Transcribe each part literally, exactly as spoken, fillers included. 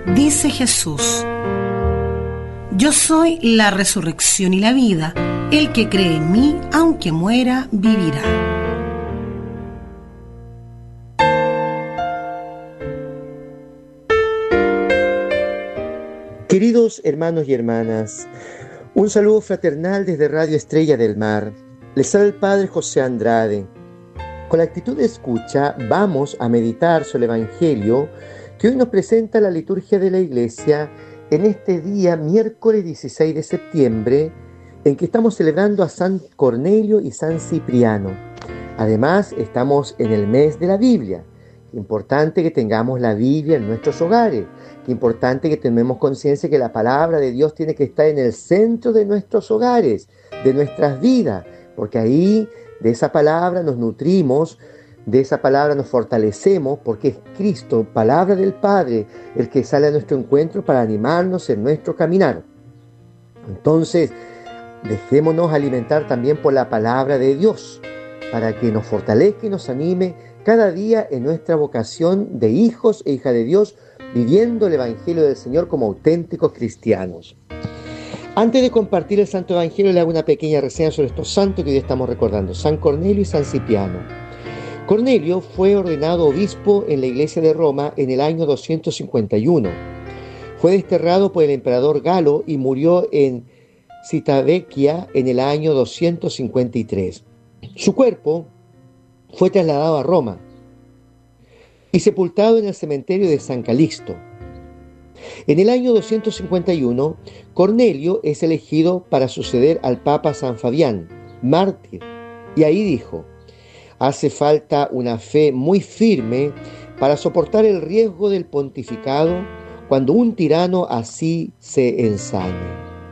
Dice Jesús: yo soy la resurrección y la vida. El que cree en mí, aunque muera, vivirá. Queridos hermanos y hermanas, un saludo fraternal desde Radio Estrella del Mar. Les habla el Padre José Andrade. Con la actitud de escucha vamos a meditar sobre el Evangelio que hoy nos presenta la liturgia de la Iglesia en este día, miércoles dieciséis de septiembre, en que estamos celebrando a San Cornelio y San Cipriano. Además, estamos en el mes de la Biblia. Qué importante que tengamos la Biblia en nuestros hogares. Qué importante que tomemos conciencia que la palabra de Dios tiene que estar en el centro de nuestros hogares, de nuestras vidas, porque ahí de esa palabra nos nutrimos, de esa palabra nos fortalecemos, porque es Cristo, palabra del Padre, el que sale a nuestro encuentro para animarnos en nuestro caminar. Entonces, dejémonos alimentar también por la palabra de Dios, para que nos fortalezca y nos anime cada día en nuestra vocación de hijos e hijas de Dios, viviendo el Evangelio del Señor como auténticos cristianos. Antes de compartir el Santo Evangelio, le hago una pequeña reseña sobre estos santos que hoy estamos recordando: San Cornelio y San Cipriano. Cornelio fue ordenado obispo en la iglesia de Roma en el año doscientos cincuenta y uno. Fue desterrado por el emperador Galo y murió en Civitavecchia en el año doscientos cincuenta y tres. Su cuerpo fue trasladado a Roma y sepultado en el cementerio de San Calixto. En el año doscientos cincuenta y uno, Cornelio es elegido para suceder al Papa San Fabián, mártir, y ahí dijo: hace falta una fe muy firme para soportar el riesgo del pontificado cuando un tirano así se ensañe.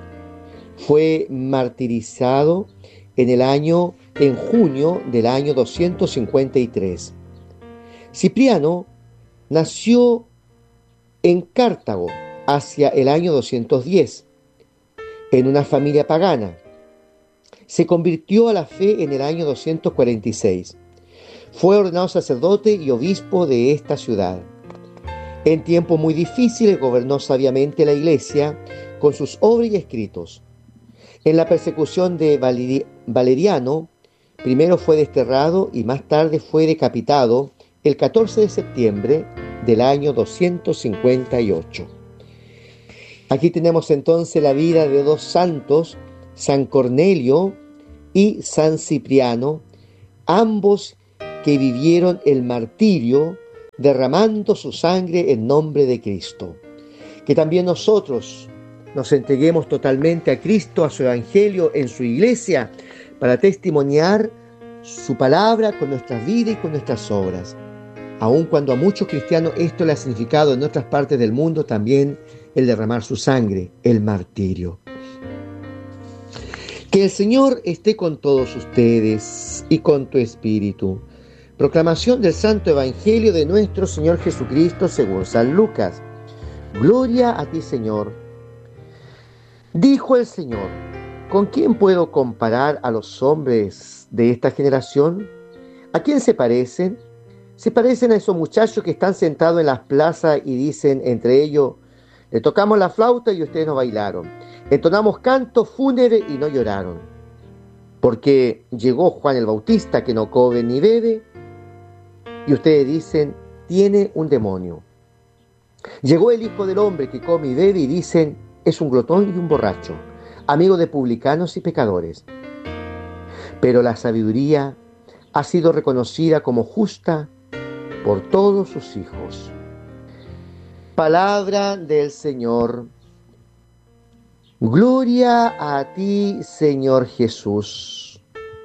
Fue martirizado en el año, en junio del año doscientos cincuenta y tres. Cipriano nació en Cartago hacia el año doscientos diez, en una familia pagana. Se convirtió a la fe en el año doscientos cuarenta y seis. Fue ordenado sacerdote y obispo de esta ciudad. En tiempos muy difíciles gobernó sabiamente la iglesia con sus obras y escritos. En la persecución de Valeri- Valeriano, primero fue desterrado y más tarde fue decapitado el catorce de septiembre del año doscientos cincuenta y ocho. Aquí tenemos entonces la vida de dos santos, San Cornelio y San Cipriano, ambos que vivieron el martirio derramando su sangre en nombre de Cristo. Que también nosotros nos entreguemos totalmente a Cristo, a su Evangelio, en su iglesia, para testimoniar su palabra con nuestras vidas y con nuestras obras. Aun cuando a muchos cristianos esto le ha significado en otras partes del mundo también el derramar su sangre, el martirio. Que el Señor esté con todos ustedes y con tu espíritu. Proclamación del Santo Evangelio de nuestro Señor Jesucristo según San Lucas. Gloria a ti, Señor. Dijo el Señor: ¿con quién puedo comparar a los hombres de esta generación? ¿A quién se parecen? Se parecen a esos muchachos que están sentados en las plazas y dicen entre ellos: le tocamos la flauta y ustedes no bailaron. Entonamos cantos fúnebres y no lloraron. Porque llegó Juan el Bautista, que no come ni bebe, y ustedes dicen: tiene un demonio. Llegó el Hijo del Hombre, que come y bebe, y dicen: es un glotón y un borracho, amigo de publicanos y pecadores. Pero la sabiduría ha sido reconocida como justa por todos sus hijos. Palabra del Señor. Gloria a ti, Señor Jesús.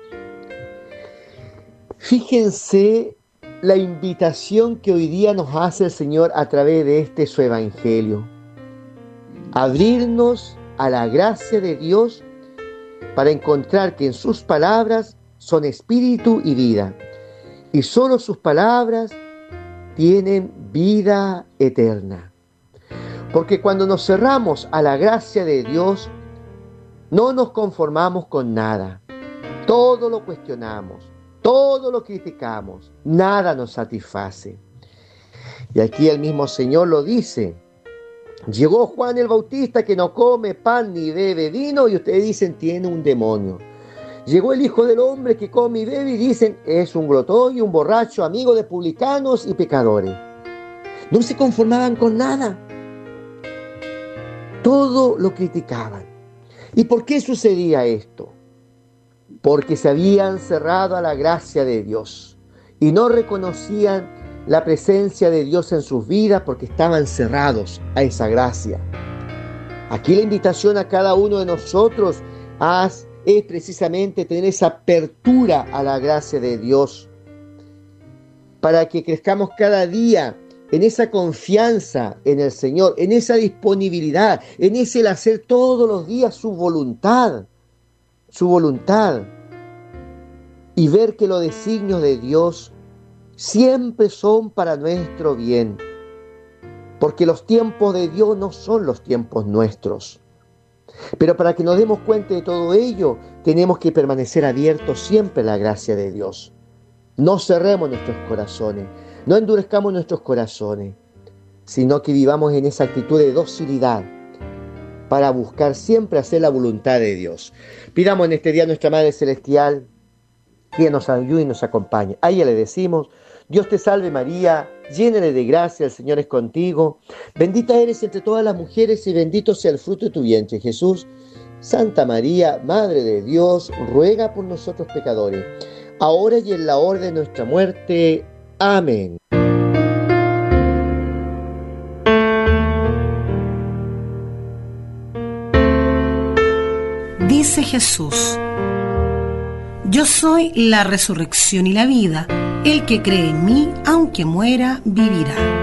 Fíjense la invitación que hoy día nos hace el Señor a través de este su Evangelio. Abrirnos a la gracia de Dios para encontrar que en sus palabras son espíritu y vida. Y solo sus palabras tienen vida eterna. Porque cuando nos cerramos a la gracia de Dios, no nos conformamos con nada. Todo lo cuestionamos, todo lo criticamos, nada nos satisface. Y aquí el mismo Señor lo dice: Llegó Juan el Bautista que no come pan ni bebe vino y ustedes dicen tiene un demonio. Llegó el Hijo del Hombre que come y bebe y dicen es un glotón y un borracho, amigo de publicanos y pecadores. No se conformaban con nada. Todo lo criticaban. ¿Y por qué sucedía esto? Porque se habían cerrado a la gracia de Dios y no reconocían la presencia de Dios en sus vidas porque estaban cerrados a esa gracia. Aquí la invitación a cada uno de nosotros es precisamente tener esa apertura a la gracia de Dios para que crezcamos cada día en esa confianza en el Señor, en esa disponibilidad, en ese el hacer todos los días su voluntad, su voluntad, y ver que los designios de Dios siempre son para nuestro bien, porque los tiempos de Dios no son los tiempos nuestros. Pero para que nos demos cuenta de todo ello, tenemos que permanecer abiertos siempre a la gracia de Dios. No cerremos nuestros corazones, no endurezcamos nuestros corazones, sino que vivamos en esa actitud de docilidad para buscar siempre hacer la voluntad de Dios. Pidamos en este día a nuestra Madre Celestial que nos ayude y nos acompañe. A ella le decimos: Dios te salve María, llena de gracia, el Señor es contigo. Bendita eres entre todas las mujeres y bendito sea el fruto de tu vientre, Jesús. Santa María, Madre de Dios, ruega por nosotros pecadores, ahora y en la hora de nuestra muerte. Amén. Dice Jesús: yo soy la resurrección y la vida. El que cree en mí, aunque muera, vivirá.